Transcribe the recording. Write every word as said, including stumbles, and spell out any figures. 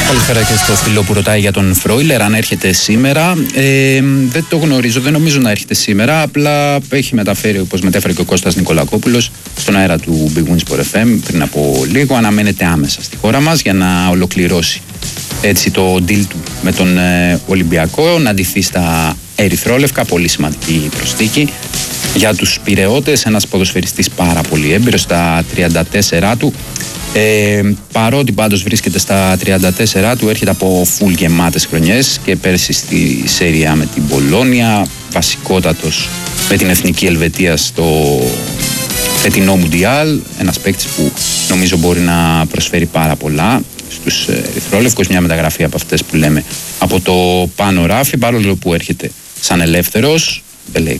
Καλησπέρα και στο φίλο που ρωτάει για τον Φρόιλερ, αν έρχεται σήμερα. Ε, δεν το γνωρίζω, δεν νομίζω να έρχεται σήμερα. Απλά έχει μεταφέρει, όπως μετέφερε και ο Κώστας Νικολακόπουλος, στον αέρα του Big Win Sport εφ εμ πριν από λίγο. Αναμένεται άμεσα στη χώρα μας για να ολοκληρώσει έτσι το deal του με τον ε, Ολυμπιακό, να ντυθεί στα ερυθρόλευκα. Πολύ σημαντική προσθήκη για τους Πειραιώτες. Ένας ποδοσφαιριστής πάρα πολύ έμπειρος στα τριάντα τέσσερα του. Ε, παρότι πάντως βρίσκεται στα τριάντα τέσσερα του, έρχεται από full γεμάτες χρονιές και πέρσι στη Σέρια με την Πολόνια, βασικότατος με την Εθνική Ελβετία στο φετινό Μουντιάλ. Ένας παίκτης που νομίζω μπορεί να προσφέρει πάρα πολλά στους ερυθρόλευκους, μια μεταγραφή από αυτές που λέμε από το πάνω ράφι, παρόλο που έρχεται σαν ελεύθερος.